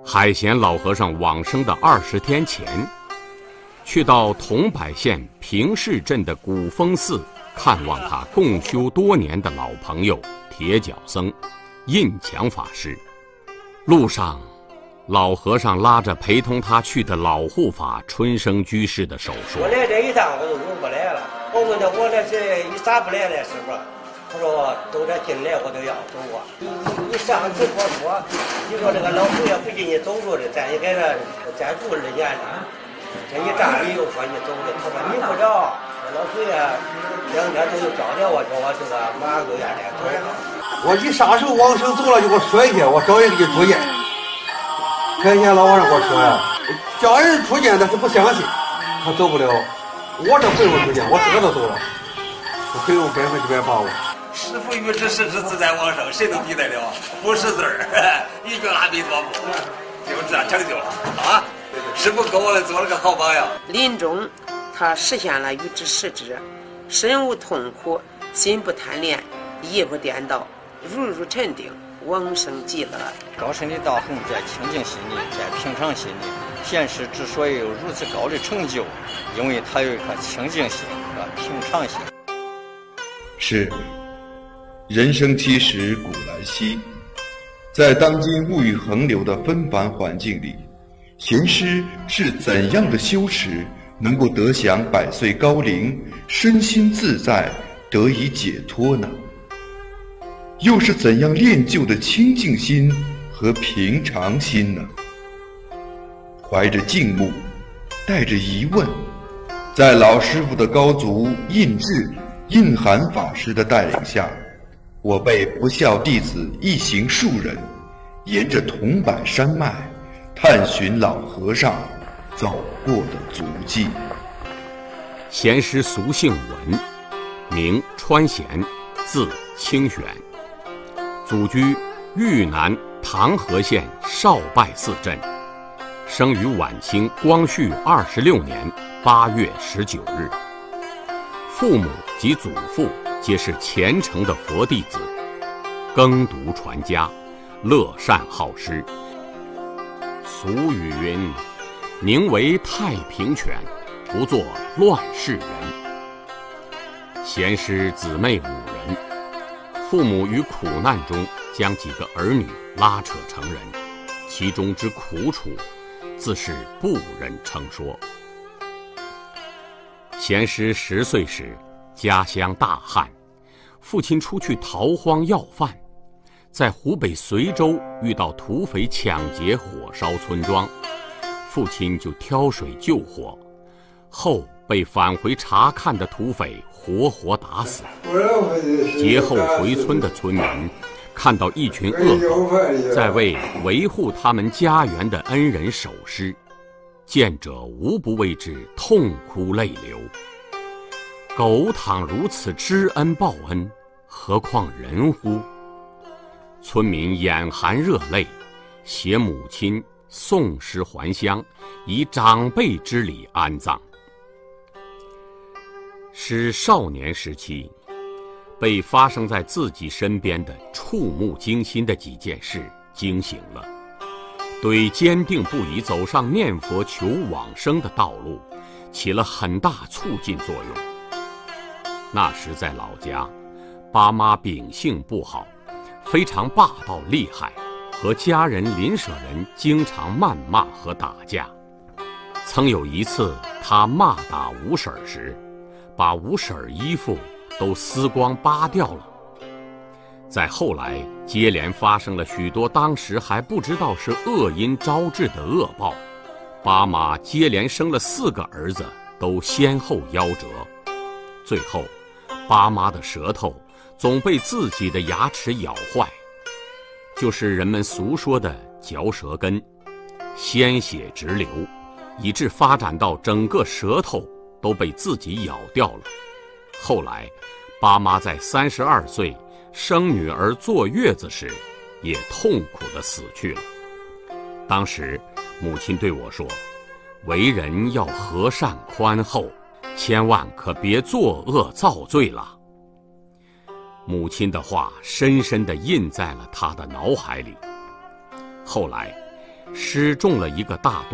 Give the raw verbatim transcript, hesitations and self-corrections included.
海贤老和尚往生的二十天前，去到桐柏县平市镇的古峰寺看望他共修多年的老朋友铁脚僧印强法师。路上，老和尚拉着陪同他去的老护法春生居士的手说：“ 我来这一趟我就用不来了。我问他我这是一咋不来了，师傅？他说都这进来我都要走啊。你你你上次我说，你说这个老佛爷不进你走着的，咱也给这再住二年了。这一站里又说你走的，他说你不着，老佛爷两天都又找着我，说我这个马上就要来走了。 我一啥时候往生走了就给我说一下，我找人给你出见。前天老和尚跟我说呀，叫人出见他是不相信，他走不了。我这回我出见，我自个都走了，我可以用百分之百把握。 师父预知时至自在往生，谁能比得了？不识字儿，一句阿弥陀佛，就这样成就了啊！师父给我们做了个好榜样。 临终，他实现了预知时至，身无痛苦，心不贪恋，意不颠倒，如如沉定，往生极乐。 高深的大宏在清净心里，在平常心里。贤师之所以有如此高的成就，因为他有一颗清净心和平常心。 是。人生七十古来稀，在当今物欲横流的纷繁环境里，贤师是怎样的修持能够得享百岁高龄，身心自在，得以解脱呢？又是怎样练就的清净心和平常心呢？怀着敬慕，带着疑问，在老师傅的高足印智印涵法师的带领下，我辈不孝弟子一行数人，沿着桐柏山脉，探寻老和尚走过的足迹。 贤师俗姓文，名川贤，字清玄，祖居豫南唐河县少拜寺镇，生于晚清光绪二十六年八月十九日。父母及祖父皆是虔诚的佛弟子，耕读传家，乐善好施。俗语云：“宁为太平犬，不做乱世人。”贤师姊妹五人，父母于苦难中将几个儿女拉扯成人，其中之苦楚，自是不忍称说。贤师十岁时，家乡大旱，父亲出去逃荒要饭，在湖北随州遇到土匪抢劫火烧村庄，父亲就挑水救火，后被返回查看的土匪活活打死。劫后回村的村民看到一群恶狗在为维护他们家园的恩人守尸，见者无不为之痛哭泪流。狗倘如此知恩报恩，何况人乎？村民眼含热泪，携母亲送尸还乡，以长辈之礼安葬。使少年时期被发生在自己身边的触目惊心的几件事惊醒了，对坚定不移走上念佛求往生的道路起了很大促进作用。那时在老家，爸妈秉性不好，非常霸道厉害，和家人邻舍人经常谩骂和打架。曾有一次他骂打吴婶时，把吴婶衣服都撕光扒掉了。再后来接连发生了许多当时还不知道是恶因招致的恶报，爸妈接连生了四个儿子，都先后夭折。最后爸妈的舌头总被自己的牙齿咬坏，就是人们俗说的嚼舌根，鲜血直流，以致发展到整个舌头都被自己咬掉了。后来爸妈在三十二岁生女儿坐月子时，也痛苦地死去了。当时母亲对我说，为人要和善宽厚，千万可别作恶造罪了。母亲的话深深地印在了他的脑海里。后来诗中了一个大段。